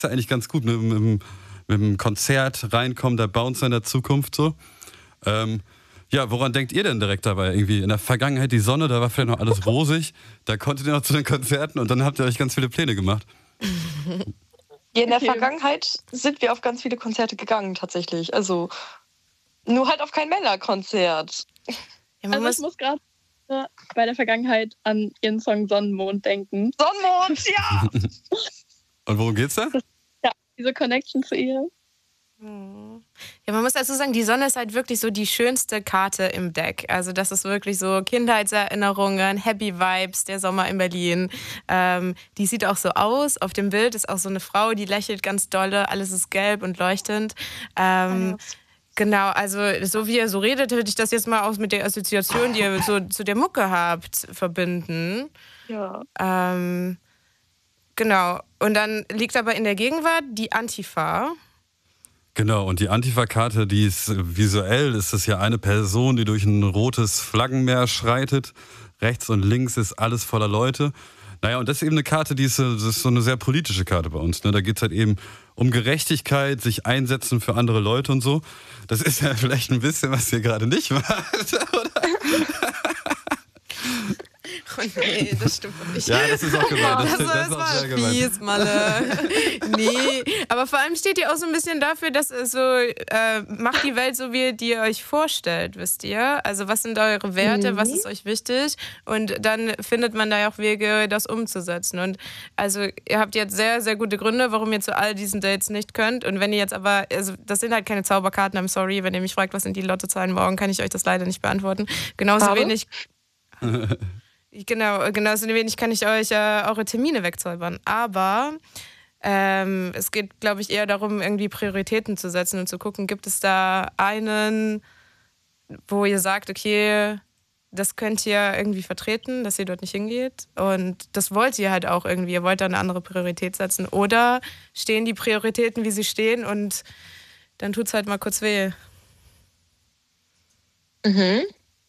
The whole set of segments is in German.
ja eigentlich ganz gut mit dem Konzert reinkommen, der Bouncer in der Zukunft so. Ja, woran denkt ihr denn direkt dabei? Irgendwie in der Vergangenheit die Sonne, da war vielleicht noch alles rosig, da konntet ihr noch zu den Konzerten und dann habt ihr euch ganz viele Pläne gemacht. Ja, in der Vergangenheit sind wir auf ganz viele Konzerte gegangen tatsächlich. Also nur halt auf kein Männerkonzert. Ja, also ich muss gerade bei der Vergangenheit an ihren Song Sonnenmond denken. Sonnenmond, ja! Und worum geht's da? Ja, diese Connection zu ihr. Ja, man muss dazu sagen, die Sonne ist halt wirklich so die schönste Karte im Deck. Also das ist wirklich so Kindheitserinnerungen, Happy Vibes, der Sommer in Berlin. Die sieht auch so aus. Auf dem Bild ist auch so eine Frau, die lächelt ganz dolle. Alles ist gelb und leuchtend. Genau, also so wie ihr so redet, würde ich das jetzt mal auch mit der Assoziation, die ihr so zu der Mucke habt, verbinden. Ja. Genau. Und dann liegt aber in der Gegenwart die Antifa. Genau, und die Antifa-Karte, die ist visuell, ist es ja eine Person, die durch ein rotes Flaggenmeer schreitet. Rechts und links ist alles voller Leute. Naja, und das ist eben eine Karte, das ist so eine sehr politische Karte bei uns. Ne? Da geht es halt eben um Gerechtigkeit, sich einsetzen für andere Leute und so. Das ist ja vielleicht ein bisschen, was ihr gerade nicht macht, oder? Oh nee, das stimmt nicht. Ja, das ist auch gemein. Das ist auch sehr fies, Malle. Nee, aber vor allem steht ihr auch so ein bisschen dafür, dass es so, macht die Welt so, wie ihr euch vorstellt, wisst ihr? Also was sind eure Werte, was ist euch wichtig? Und dann findet man da ja auch Wege, das umzusetzen. Und also ihr habt jetzt sehr, sehr gute Gründe, warum ihr zu all diesen Dates nicht könnt. Und wenn ihr jetzt aber, also das sind halt keine Zauberkarten, I'm sorry, wenn ihr mich fragt, was sind die Lottozahlen morgen, kann ich euch das leider nicht beantworten. Genauso wenig... Genauso wenig kann ich euch eure Termine wegzaubern. Aber es geht, glaube ich, eher darum, irgendwie Prioritäten zu setzen und zu gucken, gibt es da einen, wo ihr sagt, okay, das könnt ihr irgendwie vertreten, dass ihr dort nicht hingeht. Und das wollt ihr halt auch irgendwie. Ihr wollt da eine andere Priorität setzen. Oder stehen die Prioritäten, wie sie stehen und dann tut es halt mal kurz weh. Mhm.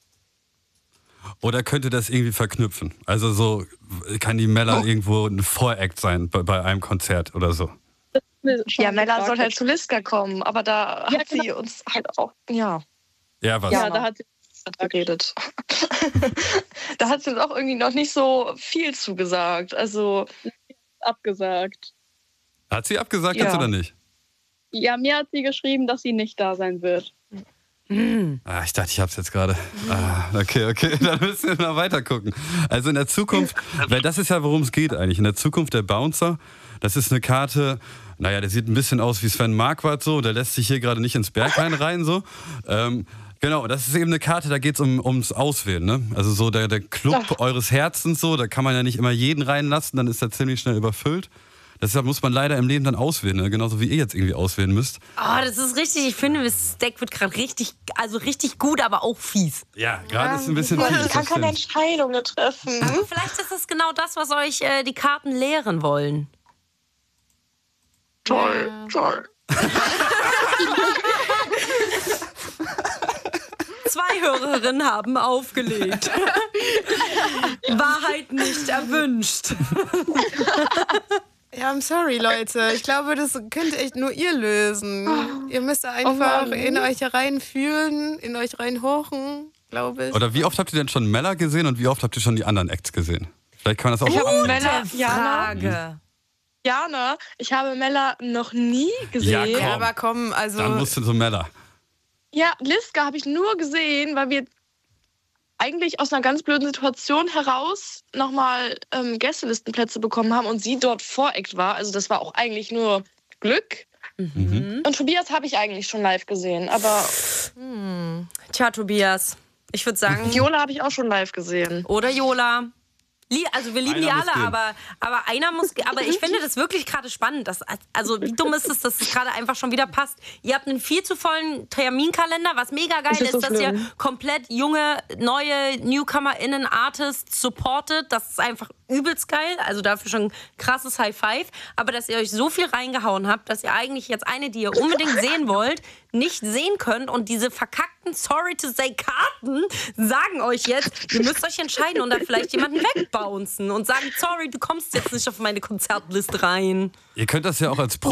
Oder könnte das irgendwie verknüpfen? Also so kann die Mella irgendwo ein Voract sein bei einem Konzert oder so? Ja, Mella soll halt zu Liska kommen, aber da hat sie uns halt auch, Ja, was? Ja, da hat sie geredet. Da hat sie uns auch irgendwie noch nicht so viel zugesagt. Also abgesagt. Hat sie abgesagt jetzt oder nicht? Ja, mir hat sie geschrieben, dass sie nicht da sein wird. Ich dachte, ich hab's jetzt gerade. Okay, dann müssen wir mal weiter gucken. Also in der Zukunft, weil das ist ja, worum es geht eigentlich. In der Zukunft der Bouncer, das ist eine Karte, naja, der sieht ein bisschen aus wie Sven Marquardt so, der lässt sich hier gerade nicht ins Berghain rein so. Genau, das ist eben eine Karte, da geht's ums Auswählen, ne? Also so der Club eures Herzens so, da kann man ja nicht immer jeden reinlassen, dann ist er ziemlich schnell überfüllt. Deshalb muss man leider im Leben dann auswählen, ne? Genauso wie ihr jetzt irgendwie auswählen müsst. Oh, das ist richtig, ich finde, das Deck wird gerade richtig gut, aber auch fies. Ja, gerade ist ein bisschen fies. Ich kann keine Entscheidungen treffen. Aber vielleicht ist das genau das, was euch die Karten lehren wollen. Toll. 2 Hörerinnen haben aufgelegt. Wahrheit nicht erwünscht. Ja, I'm sorry, Leute. Ich glaube, das könnt echt nur ihr lösen. Ihr müsst einfach in euch reinfühlen, in euch reinhorchen, glaube ich. Oder wie oft habt ihr denn schon Mella gesehen und wie oft habt ihr schon die anderen Acts gesehen? Vielleicht kann man das auch Frage. Jana, ich habe Mella noch nie gesehen. Ja, komm. Aber komm, also... Dann musst du zu Mella. Ja, Liska habe ich nur gesehen, weil wir eigentlich aus einer ganz blöden Situation heraus nochmal Gästelistenplätze bekommen haben und sie dort Voreact war. Also das war auch eigentlich nur Glück. Und Tobias habe ich eigentlich schon live gesehen, aber... Tja, Tobias, ich würde sagen... Jola habe ich auch schon live gesehen. Oder Jola. Also wir lieben die Einer alle, muss aber einer muss... Aber ich finde das wirklich gerade spannend. Also wie dumm ist es, dass es gerade einfach schon wieder passt. Ihr habt einen viel zu vollen Terminkalender, was mega geil ist, dass ihr komplett junge, neue NewcomerInnen, Artists supportet. Das ist einfach übelst geil. Also dafür schon krasses High Five. Aber dass ihr euch so viel reingehauen habt, dass ihr eigentlich jetzt eine, die ihr unbedingt sehen wollt, nicht sehen könnt. Und diese verkackten Sorry-to-say-Karten sagen euch jetzt, ihr müsst euch entscheiden und dann vielleicht jemanden wegbouncen und sagen, sorry, du kommst jetzt nicht auf meine Konzertliste rein. Ihr könnt das ja auch als